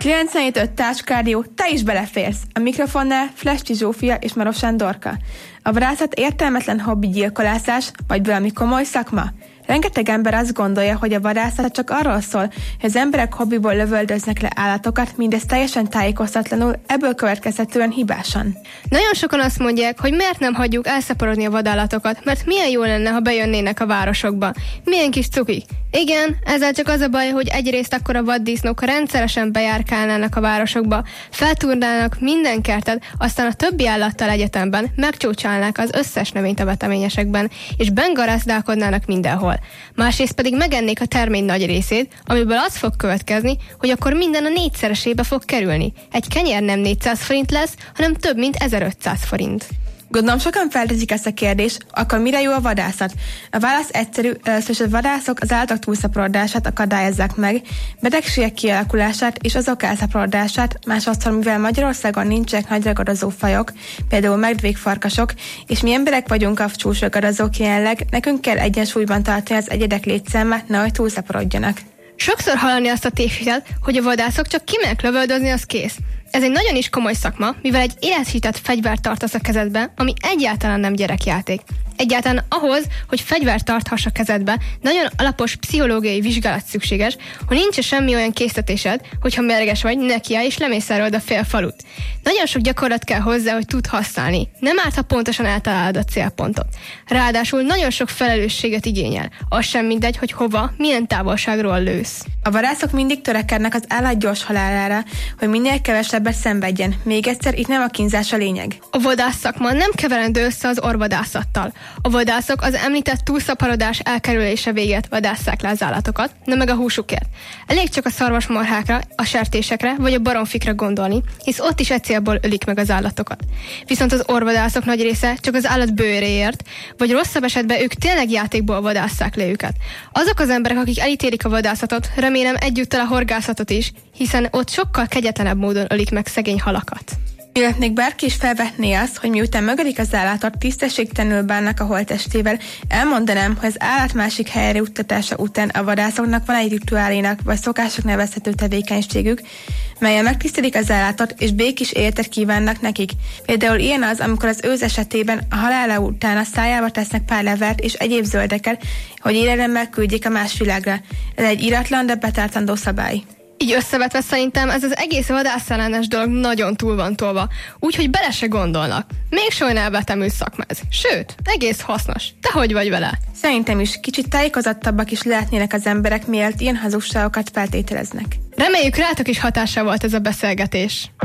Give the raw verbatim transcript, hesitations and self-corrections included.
kilencvenhét öt Társkádió, te is beleférsz! A mikrofonnál Flesti Zsófia és Maros Sándorka. A vadászat értelmetlen hobbi gyilkolászás, vagy valami komoly szakma? Rengeteg ember azt gondolja, hogy a vadászat csak arról szól, hogy az emberek hobbiból lövöldöznek le állatokat, mindez teljesen tájékoztatlanul, ebből következhetően hibásan. Nagyon sokan azt mondják, hogy miért nem hagyjuk elszaporodni a vadállatokat, mert milyen jó lenne, ha bejönnének a városokba. Milyen kis cukik. Igen, ezzel csak az a baj, hogy egyrészt akkor a vaddisznók rendszeresen bejárkálnának a városokba, feltúrnának minden kertet, aztán a többi állattal egyetemben megcsócsálnák az összes növényt a veteményesekben, és bengarázdálkodnának mindenhol. Másrészt pedig megennék a termény nagy részét, amiből az fog következni, hogy akkor minden a négyszeresébe fog kerülni. Egy kenyér nem négyszáz forint lesz, hanem több mint ezerötszáz forint. Gondolom sokan felteszik ezt a kérdést, akkor mire jó a vadászat? A válasz egyszerű, először is a vadászok az állatok túlszaporodását akadályozzák meg, betegségek kialakulását és azok elszaporodását, másodszor, mivel Magyarországon nincsenek nagy ragadozó fajok, például medvék, farkasok, és mi emberek vagyunk a csúcsragadozók jelenleg, nekünk kell egyensúlyban tartani az egyedek létszámát, nehogy túlszaporodjanak. Sokszor hallani azt a tévhitet, hogy a vadászok csak kimennek lövöldözni, az kész. Ez egy nagyon is komoly szakma, mivel egy élethitett fegyvert tartasz a kezedbe, ami egyáltalán nem gyerekjáték. Egyáltalán ahhoz, hogy fegyvert tarthass a kezedbe, nagyon alapos pszichológiai vizsgálat szükséges, hogy nincs semmi olyan késztetésed, hogyha mérges vagy, nekiáll és lemészárolod a fél falut. Nagyon sok gyakorlat kell hozzá, hogy tud használni. Nem árt, ha pontosan eltalálod a célpontot. Ráadásul nagyon sok felelősséget igényel. Az sem mindegy, hogy hova, milyen távolságról lősz. A vadászok mindig törekednek az állat gyors halálára, hogy minél kevesebbet szenvedjen. Még egyszer, itt nem a kínzás a lényeg. A vadász szakma nem keverendő össze az orvadászattal. A vadászok az említett túlszaporodás elkerülése véget vadásszák le az állatokat, nem meg a húsukért. Elég csak a szarvasmarhákra, a sertésekre vagy a baromfikra gondolni, hisz ott is egy célból ölik meg az állatokat. Viszont az orvadászok nagy része csak az állat bőréért, vagy rosszabb esetben ők tényleg játékból vadásszák le őket. Azok az emberek, akik elítélik a vadászatot, remélem egyúttal a horgászatot is, hiszen ott sokkal kegyetlenebb módon ölik meg szegény halakat. Illetnék bárki is felvetné azt, hogy miután megölik az állatot, tisztességtelenül bánnak a holttestével, elmondanám, hogy az állat másik helyre juttatása után a vadászoknak van egy rituálénak vagy szokások nevezhető tevékenységük, melyen megtisztelik az állatot és békés életet kívánnak nekik. Például ilyen az, amikor az őz esetében a halála után a szájába tesznek pár levert és egyéb zöldeket, hogy élelemmel küldjék a más világra. Ez egy íratlan, de betartandó szabály. Így összevetve szerintem ez az egész vadászellenes dolog nagyon túl van tolva, úgyhogy bele se gondolnak. Még soha elvetemű szakma ez. Sőt, egész hasznos. Te hogy vagy vele? Szerintem is kicsit tájékozottabbak is lehetnének az emberek, mielőtt ilyen hazugságokat feltételeznek. Reméljük rátok is hatással volt ez a beszélgetés.